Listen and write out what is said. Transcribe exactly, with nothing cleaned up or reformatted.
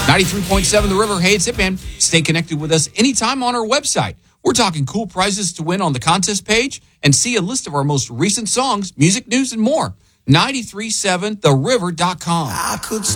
ninety-three point seven The River. Hey, it's Hitman. Stay connected with us anytime on our website. We're talking cool prizes to win on the contest page and see a list of our most recent songs, music news, and more. nine three seven the river dot com. I could